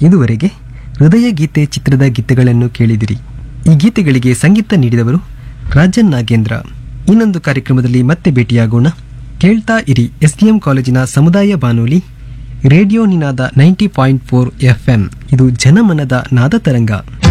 ಇದುವರೆಗೆ ಹೃದಯ ಗೀತೆ ಚಿತ್ರದ ಗೀತೆಗಳನ್ನು ಕೇಳಿದಿರಿ. ಈ ಗೀತೆಗಳಿಗೆ ಸಂಗೀತ ನೀಡಿದವರು ರಾಜನ್ ನಾಗೇಂದ್ರ. ಇನ್ನೊಂದು ಕಾರ್ಯಕ್ರಮದಲ್ಲಿ ಮತ್ತೆ ಭೇಟಿಯಾಗೋಣ. ಕೇಳ್ತಾ ಇರಿ ಎಸ್ಡಿಎಂ ಕಾಲೇಜಿನ ಸಮುದಾಯ ಬಾನುಲಿ ರೇಡಿಯೋ ನಿನಾದ 90.4 FM. ಇದು ಜನಮನದ ನಾದ ತರಂಗ.